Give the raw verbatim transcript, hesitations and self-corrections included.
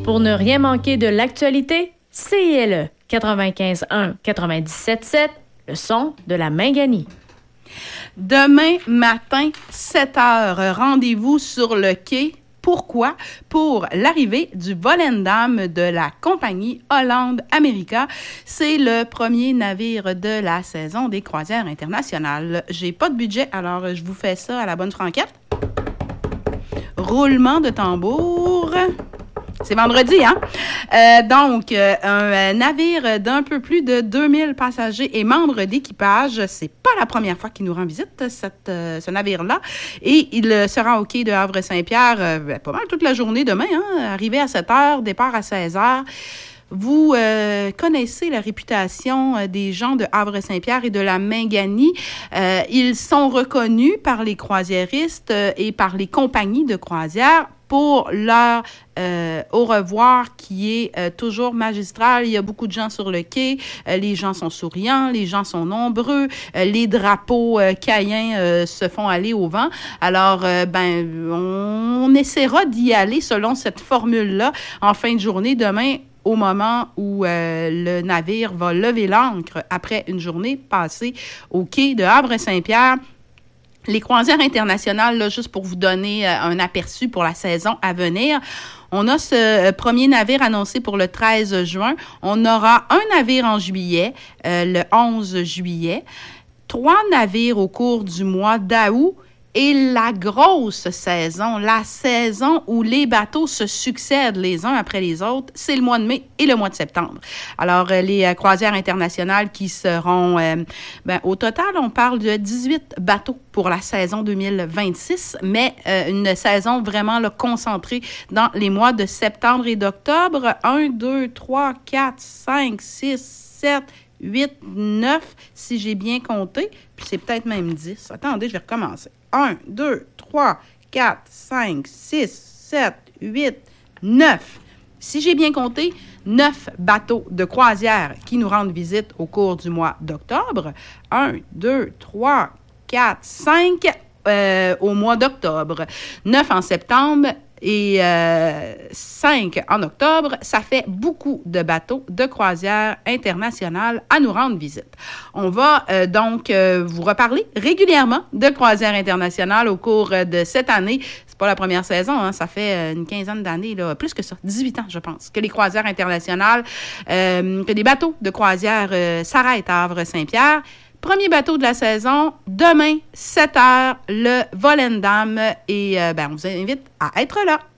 Pour ne rien manquer de l'actualité, C I L E quatre-vingt-quinze un quatre-vingt-dix-sept sept, le son de la Minganie. Demain matin, sept heures, rendez-vous sur le quai. Pourquoi? Pour l'arrivée du Volendam de la compagnie Holland America. C'est le premier navire de la saison des croisières internationales. J'ai pas de budget, alors je vous fais ça à la bonne franquette. Roulement de tambour. C'est vendredi, hein? Euh, donc, euh, un navire d'un peu plus de deux mille passagers et membres d'équipage. C'est pas la première fois qu'il nous rend visite, cette, euh, ce navire-là. Et il sera au quai de Havre-Saint-Pierre euh, pas mal toute la journée demain, hein? Arrivé à sept heures, départ à seize heures. Vous euh, connaissez la réputation euh, des gens de Havre-Saint-Pierre et de la Minganie. Euh, ils sont reconnus par les croisiéristes euh, et par les compagnies de croisière pour leur euh, au revoir qui est euh, toujours magistral. Il y a beaucoup de gens sur le quai. Euh, les gens sont souriants, les gens sont nombreux. Euh, les drapeaux euh, caïens euh, se font aller au vent. Alors, euh, ben, on, on essaiera d'y aller selon cette formule-là en fin de journée demain, au moment où euh, le navire va lever l'ancre après une journée passée au quai de Havre-Saint-Pierre. Les croisières internationales, là, juste pour vous donner euh, un aperçu pour la saison à venir, on a ce euh, premier navire annoncé pour le treize juin. On aura un navire en juillet, euh, le onze juillet, trois navires au cours du mois d'août. Et la grosse saison, la saison où les bateaux se succèdent les uns après les autres, c'est le mois de mai et le mois de septembre. Alors, euh, les euh, croisières internationales qui seront, euh, ben, au total, on parle de dix-huit bateaux pour la saison deux mille vingt-six, mais euh, une saison vraiment là, concentrée dans les mois de septembre et d'octobre. un, deux, trois, quatre, cinq, six, sept, huit, neuf, si j'ai bien compté, puis c'est peut-être même dix. Attendez, je vais recommencer. un, deux, trois, quatre, cinq, six, sept, huit, neuf. Si j'ai bien compté, neuf bateaux de croisière qui nous rendent visite au cours du mois d'octobre. un, deux, trois, quatre, cinq euh, au mois d'octobre. neuf en septembre et euh, cinq en octobre. Ça fait beaucoup de bateaux de croisière internationale à nous rendre visite. On va euh, donc euh, vous reparler régulièrement de croisière internationale au cours euh, de cette année. C'est pas la première saison, hein, ça fait une quinzaine d'années, là, plus que ça, dix-huit ans, je pense, que les croisières internationales, euh, que des bateaux de croisière euh, s'arrêtent à Havre-Saint-Pierre. Premier bateau de la saison, demain, sept heures, le Volendam. Et euh, ben, on vous invite à être là.